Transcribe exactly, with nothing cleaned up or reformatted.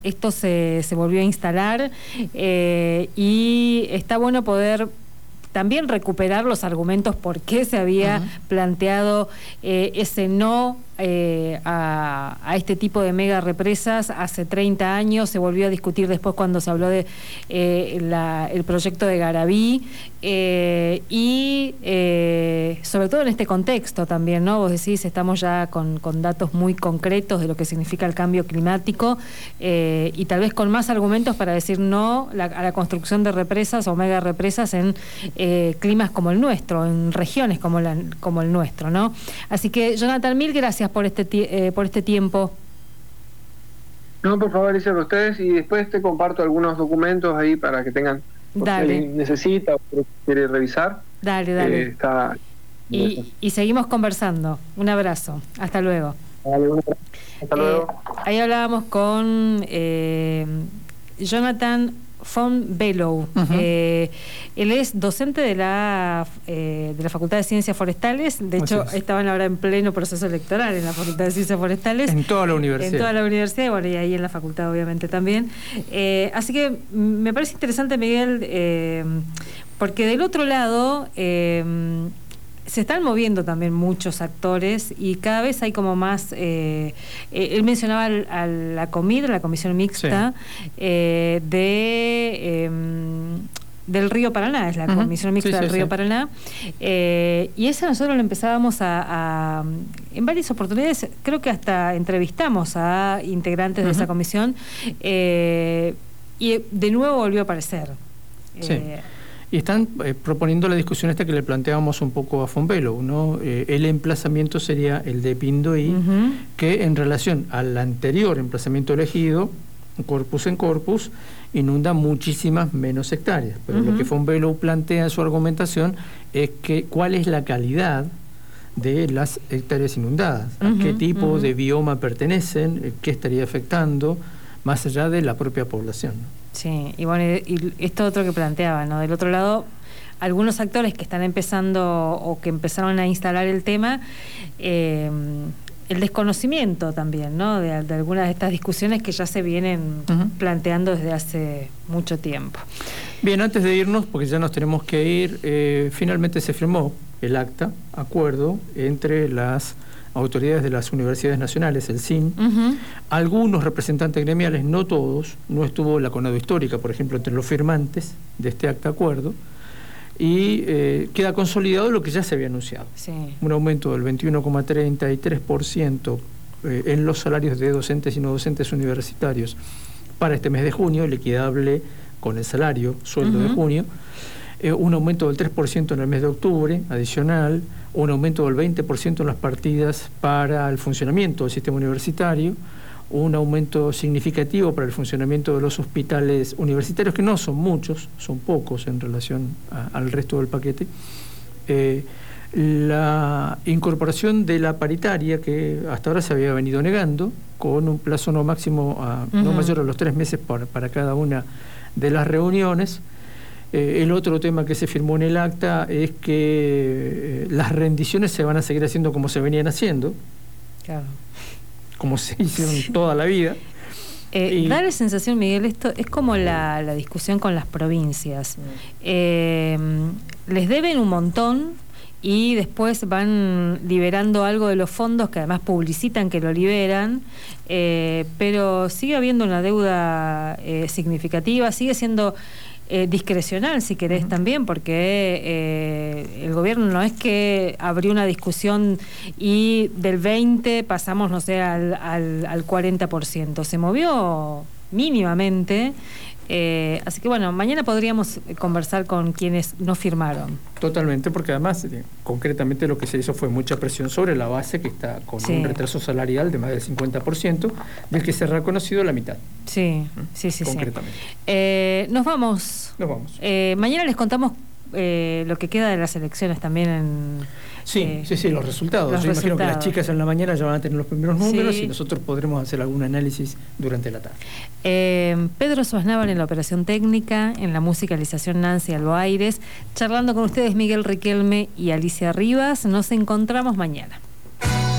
Esto se, se volvió a instalar eh, y está bueno poder también recuperar los argumentos por qué se había uh-huh. planteado eh, ese no eh, a, a este tipo de mega represas hace treinta años. Se volvió a discutir después cuando se habló de eh, la, el proyecto de Garabí eh, y eh, sobre todo en este contexto también, ¿no? Vos decís, estamos ya con, con datos muy concretos de lo que significa el cambio climático eh, y tal vez con más argumentos para decir no la, a la construcción de represas o mega represas en Eh, climas como el nuestro, en regiones como, la, como el nuestro, ¿no? Así que, Jonathan, mil gracias por este, eh, por este tiempo. No, por favor, díselo a ustedes y después te comparto algunos documentos ahí para que tengan, por si alguien necesita o quiere revisar. Dale, dale. Eh, está... y, y seguimos conversando. Un abrazo. Hasta luego. Dale, un abrazo. Hasta eh, luego. Ahí hablábamos con eh, Jonathan von Below. Uh-huh. eh, él es docente de la eh, de la Facultad de Ciencias Forestales. De hecho, estaban ahora en pleno proceso electoral en la Facultad de Ciencias Forestales. En toda la universidad. En toda la universidad, y bueno, y ahí en la facultad obviamente también. Eh, así que me parece interesante, Miguel, eh, porque del otro lado eh, se están moviendo también muchos actores y cada vez hay como más... Eh, eh, él mencionaba al, a la COMIR, la Comisión Mixta, sí. eh, de... Eh, del Río Paraná, es la uh-huh. Comisión Mixta sí, sí, del Río sí. Paraná, eh, y esa nosotros lo empezábamos a, a... En varias oportunidades, creo que hasta entrevistamos a integrantes uh-huh. de esa comisión, eh, y de nuevo volvió a aparecer. Sí. Eh, Y están eh, proponiendo la discusión esta que le planteábamos un poco a von Below, ¿no? Eh, el emplazamiento sería el de Pindoy, uh-huh. que en relación al anterior emplazamiento elegido, corpus en corpus, inunda muchísimas menos hectáreas. Pero uh-huh. lo que von Below plantea en su argumentación es que cuál es la calidad de las hectáreas inundadas, uh-huh. a qué tipo uh-huh. de bioma pertenecen, qué estaría afectando, más allá de la propia población, ¿no? Sí, y bueno, y esto otro que planteaba, ¿no? Del otro lado, algunos actores que están empezando o que empezaron a instalar el tema, eh, el desconocimiento también, ¿no? De, de algunas de estas discusiones que ya se vienen uh-huh. planteando desde hace mucho tiempo. Bien, antes de irnos, porque ya nos tenemos que ir, eh, finalmente se firmó el acta, acuerdo, entre las autoridades de las universidades nacionales, el C I N, uh-huh. algunos representantes gremiales, no todos, no estuvo la CONADO Histórica, por ejemplo, entre los firmantes de este acta acuerdo, y eh, queda consolidado lo que ya se había anunciado. Sí. Un aumento del veintiuno coma treinta y tres por ciento eh, en los salarios de docentes y no docentes universitarios para este mes de junio, liquidable con el salario, sueldo uh-huh. de junio, eh, un aumento del tres por ciento en el mes de octubre, adicional, un aumento del veinte por ciento en las partidas para el funcionamiento del sistema universitario, un aumento significativo para el funcionamiento de los hospitales universitarios, que no son muchos, son pocos en relación a, al resto del paquete, eh, la incorporación de la paritaria, que hasta ahora se había venido negando, con un plazo no máximo, a, uh-huh. no mayor a los tres meses para, para cada una de las reuniones. Eh, el otro tema que se firmó en el acta es que eh, las rendiciones se van a seguir haciendo como se venían haciendo, claro. como se hicieron toda la vida. Eh, y... Da la sensación, Miguel, esto es como la, la discusión con las provincias. Eh, les deben un montón y después van liberando algo de los fondos que además publicitan que lo liberan, eh, pero sigue habiendo una deuda eh, significativa, sigue siendo... Eh, discrecional, si querés, uh-huh. también, porque eh, el gobierno no es que abrió una discusión y del veinte pasamos, no sé, al, al, al cuarenta por ciento. Se movió mínimamente. Eh, así que bueno, mañana podríamos conversar con quienes no firmaron. Totalmente, porque además, eh, concretamente lo que se hizo fue mucha presión sobre la base, que está con sí. un retraso salarial de más del cincuenta por ciento, del que se ha reconocido la mitad. Sí, sí, sí. Concretamente. Sí. Eh, nos vamos. Nos vamos. Eh, mañana les contamos eh, lo que queda de las elecciones también en... Sí, eh, sí, sí, los resultados. Los Yo resultados. imagino que las chicas en la mañana ya van a tener los primeros números sí. y nosotros podremos hacer algún análisis durante la tarde. Eh, Pedro Suaznaban en la operación técnica, en la musicalización Nancy Alboaires, charlando con ustedes Miguel Riquelme y Alicia Rivas. Nos encontramos mañana.